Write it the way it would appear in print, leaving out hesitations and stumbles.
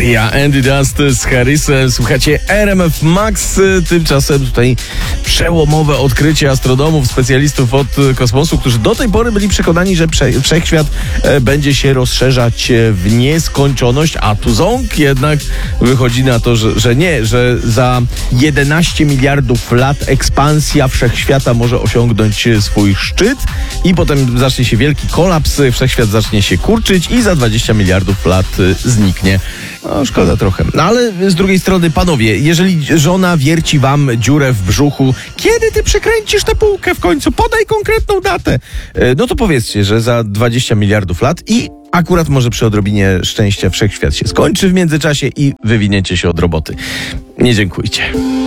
Aria, Andy Dust z Harrisem. Słuchacie RMF Max. Tymczasem tutaj przełomowe odkrycie astronomów, specjalistów od kosmosu, którzy do tej pory byli przekonani, że wszechświat będzie się rozszerzać w nieskończoność, a tu ząg jednak wychodzi na to, że nie, że za 11 miliardów lat ekspansja wszechświata może osiągnąć swój szczyt i potem zacznie się wielki kolaps, wszechświat zacznie się kurczyć i za 20 miliardów lat zniknie. No, szkoda trochę. No ale z drugiej strony, panowie, jeżeli żona wierci wam dziurę w brzuchu, kiedy ty przekręcisz tę półkę w końcu? Podaj konkretną datę. No to powiedzcie, że za 20 miliardów lat i akurat może przy odrobinie szczęścia wszechświat się skończy w międzyczasie i wywiniecie się od roboty. Nie dziękujcie.